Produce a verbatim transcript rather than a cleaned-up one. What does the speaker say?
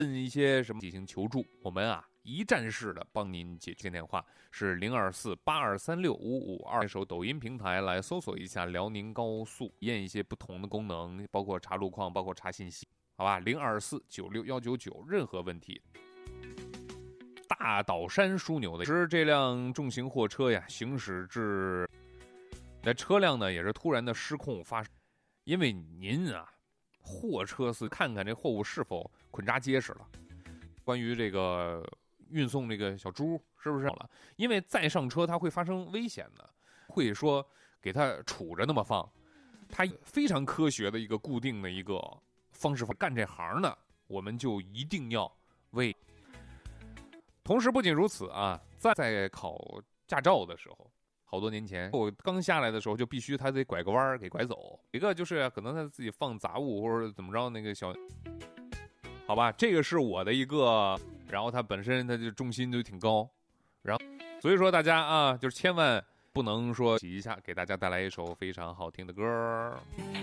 问一些什么进行求助，我们啊一站式的帮您解决。电话是零二四八二三六五五二，手抖音平台来搜索一下辽宁高速，验一些不同的功能，包括查路况，包括查信息，好吧？零二四九六幺九九，任何问题。大岛山枢纽的是这辆重型货车呀，行驶至那车辆呢也是突然的失控发生，因为您啊。货车司看看这货物是否捆扎结实了。关于这个运送这个小猪是不是了？因为再上车它会发生危险的，会说给它杵着那么放，它非常科学的一个固定的一个方式。干这行的，我们就一定要为。同时，不仅如此啊，在在考驾照的时候。好多年前，我刚下来的时候就必须他得拐个弯给拐走。一个就是可能他自己放杂物或者怎么着，那个小，好吧，这个是我的一个。然后他本身他就重心就挺高，然后所以说大家啊，就是千万不能说洗一下，给大家带来一首非常好听的歌。